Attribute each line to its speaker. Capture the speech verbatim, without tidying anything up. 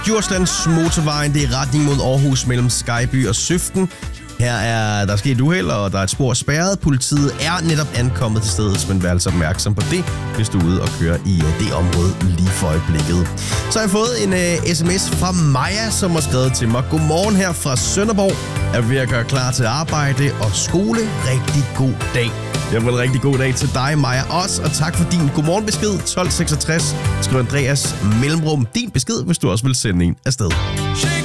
Speaker 1: Djurslands motorvejen, det er retning mod Aarhus mellem Skejby og Søften. Her er der sket et uheld, og der er et spor spærret. Politiet er netop ankommet til stedet, men vær altså opmærksom på det, hvis du er ude og kører i det område lige for øjeblikket. Så har jeg fået en uh, sms fra Maja, som har skrevet til mig. Godmorgen her fra Sønderborg. Er ved at gøre klar til arbejde og skole. Rigtig god dag. Jeg vil en rigtig god dag til dig, Maja, også. Og tak for din godmorgenbesked. tolv seksogtres skriver Andreas mellemrum din besked, hvis du også vil sende en afsted.